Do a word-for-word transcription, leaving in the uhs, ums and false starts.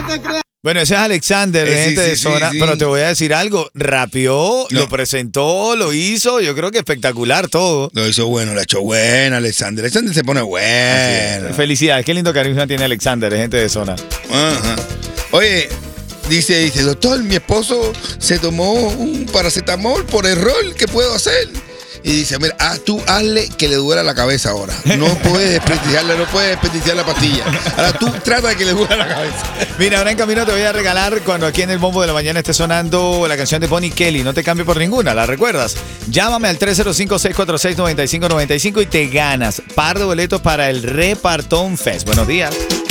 no te creas. Bueno, ese es Alexander, Eh, sí, gente sí, de sí, zona, sí. pero te voy a decir algo, rapeó, No. lo presentó, lo hizo, yo creo que espectacular todo. Lo hizo bueno, lo ha hecho bueno, Alexander. Alexander se pone bueno. Felicidades, qué lindo carisma tiene Alexander, gente de zona. Ajá. Oye, dice, dice, doctor, mi esposo se tomó un paracetamol por error, ¿qué puedo hacer? Y dice, mira, ah, tú hazle que le duela la cabeza ahora. No puedes desperdiciarle, no puedes desperdiciar la pastilla. Ahora tú trata de que le duela la cabeza. Mira, ahora en camino te voy a regalar cuando aquí en el Bombo de la Mañana esté sonando la canción de Bonnie Kelly. No te cambie por ninguna, ¿la recuerdas? Llámame al tres cero cinco, seis cuatro seis, nueve cinco nueve cinco y te ganas par de boletos para el Repartón Fest. Buenos días.